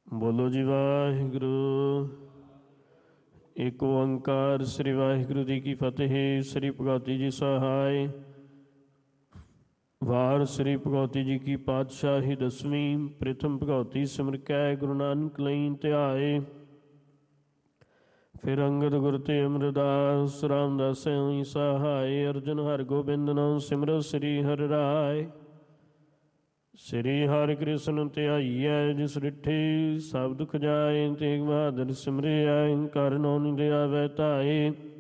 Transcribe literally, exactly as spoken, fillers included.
ਬੋਲੋ ਜੀ ਵਾਹਿਗੁਰੂ। ਏਕ ਓੰਕਾਰ ਸ੍ਰੀ ਵਾਹਿਗੁਰੂ ਜੀ ਕੀ ਫਤਿਹ। ਸ੍ਰੀ ਭਗਵਤੀ ਜੀ ਸਹਾਇ। ਵਾਰ ਸ੍ਰੀ ਭਗਵਤੀ ਜੀ ਕੀ ਪਾਤਸ਼ਾਹੀ ਦਸਵੀਂ। ਪ੍ਰਥਮ ਭਗਵਤੀ ਸਿਮਰ ਕੈ ਗੁਰੂ ਨਾਨਕ ਲਈ ਧਿਆਏ। ਫਿਰ ਅੰਗਦ ਗੁਰ ਤੇ ਅਮਰਦਾਸ ਰਾਮਦਾਸ ਹੋਈ ਸਹਾਇ। ਅਰਜਨ ਹਰਿ ਗੋਬਿੰਦ ਨਾਮ ਸਿਮਰੋ ਸ੍ਰੀ ਹਰਿ ਰਾਇ। ਸ੍ਰੀ ਹਰਿ ਕ੍ਰਿਸ਼ਨ ਧਿਆਈਐ ਜਿਸ ਡਿਠੇ ਸਭ ਦੁਖ ਜਾਏ। ਤੇਗ ਬਹਾਦਰ ਸਿਮਰਿਐ ਕਰ ਨਉ ਨਿਦ ਆਵੈ ਧਾਏ।